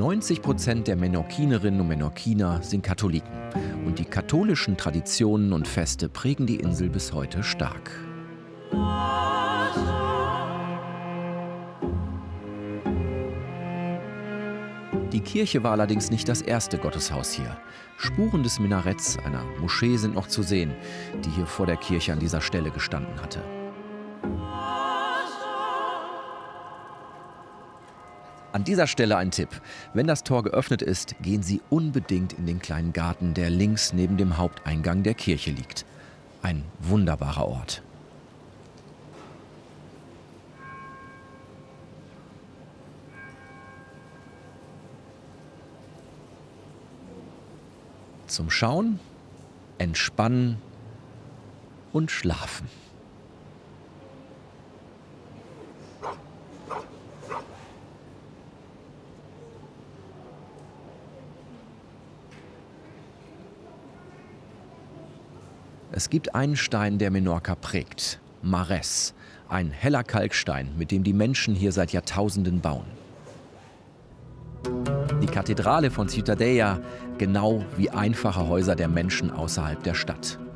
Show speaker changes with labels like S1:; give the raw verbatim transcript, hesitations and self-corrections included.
S1: neunzig Prozent der Menorquinerinnen und Menorquiner sind Katholiken. Und die katholischen Traditionen und Feste prägen die Insel bis heute stark. Die Kirche war allerdings nicht das erste Gotteshaus hier. Spuren des Minaretts einer Moschee sind noch zu sehen, die hier vor der Kirche an dieser Stelle gestanden hatte. An dieser Stelle ein Tipp. Wenn das Tor geöffnet ist, gehen Sie unbedingt in den kleinen Garten, der links neben dem Haupteingang der Kirche liegt. Ein wunderbarer Ort. Zum Schauen, Entspannen und Schlafen. Es gibt einen Stein, der Menorca prägt. Marès, ein heller Kalkstein, mit dem die Menschen hier seit Jahrtausenden bauen. Die Kathedrale von Ciutadella, genau wie einfache Häuser der Menschen außerhalb der Stadt.